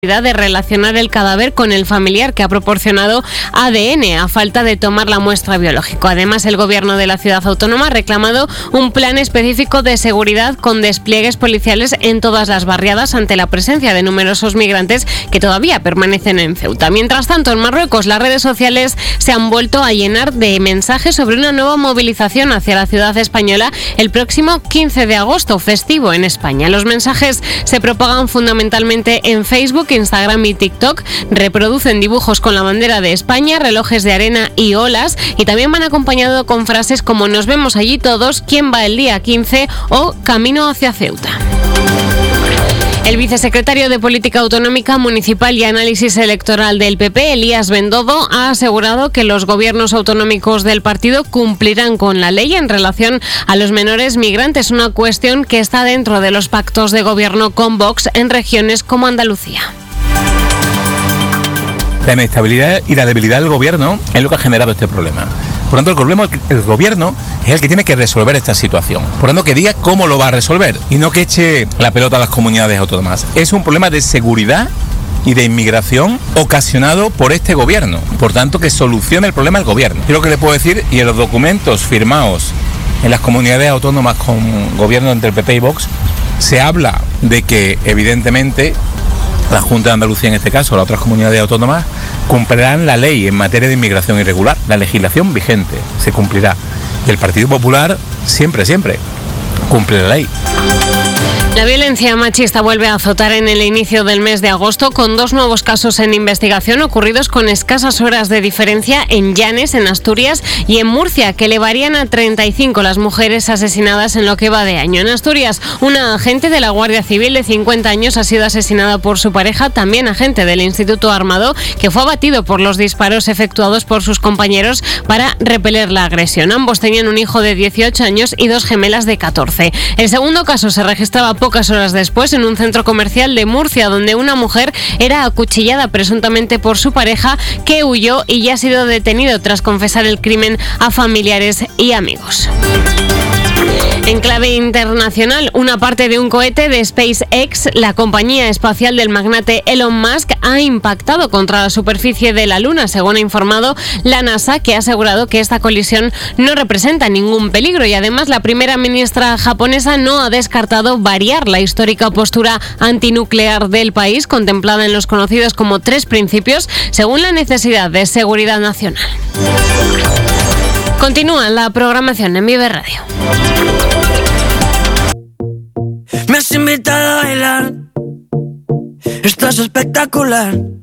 de relacionar el cadáver con el familiar que ha proporcionado ADN a falta de tomar la muestra biológica. Además, el gobierno de la ciudad autónoma ha reclamado un plan específico de seguridad con despliegues policiales en todas las barriadas ante la presencia de numerosos migrantes que todavía permanecen en Ceuta. Mientras tanto, en Marruecos, las redes sociales se han vuelto a llenar de mensajes sobre una nueva movilización hacia la ciudad española el próximo 15 de agosto, festivo en España. Los mensajes se propagan fundamentalmente en Facebook, Instagram y TikTok, reproducen dibujos con la bandera de España, relojes de arena y olas, y también van acompañados con frases como "nos vemos allí todos", "quién va el día 15" o "camino hacia Ceuta". El vicesecretario de Política Autonómica, Municipal y Análisis Electoral del PP, Elías Bendodo, ha asegurado que los gobiernos autonómicos del partido cumplirán con la ley en relación a los menores migrantes, una cuestión que está dentro de los pactos de gobierno con Vox en regiones como Andalucía. La inestabilidad y la debilidad del gobierno es lo que ha generado este problema. Por tanto, el gobierno es el que tiene que resolver esta situación. Por tanto, que diga cómo lo va a resolver y no que eche la pelota a las comunidades autónomas. Es un problema de seguridad y de inmigración ocasionado por este gobierno. Por tanto, que solucione el problema el gobierno. Yo lo que le puedo decir, y en los documentos firmados en las comunidades autónomas con gobierno entre el PP y Vox, se habla de que, evidentemente, la Junta de Andalucía, en este caso, las otras comunidades autónomas, cumplirán la ley en materia de inmigración irregular. La legislación vigente se cumplirá. Y el Partido Popular siempre cumple la ley. La violencia machista vuelve a azotar en el inicio del mes de agosto, con 2 nuevos casos en investigación ocurridos con escasas horas de diferencia en Llanes, en Asturias, y en Murcia, que elevarían a 35 las mujeres asesinadas en lo que va de año. En Asturias, una agente de la Guardia Civil de 50 años ha sido asesinada por su pareja, también agente del Instituto Armado, que fue abatido por los disparos efectuados por sus compañeros para repeler la agresión. Ambos tenían un hijo de 18 años y 2 gemelas de 14. El segundo caso se registraba pocas horas después en un centro comercial de Murcia, donde una mujer era acuchillada presuntamente por su pareja, que huyó y ya ha sido detenido tras confesar el crimen a familiares y amigos. En clave internacional, una parte de un cohete de SpaceX, la compañía espacial del magnate Elon Musk, ha impactado contra la superficie de la Luna, según ha informado la NASA, que ha asegurado que esta colisión no representa ningún peligro. Y además, la primera ministra japonesa no ha descartado variar la histórica postura antinuclear del país, contemplada en los conocidos como 3 principios, según la necesidad de seguridad nacional. Continúa la programación en Vive Radio. Me has invitado a bailar, estás espectacular.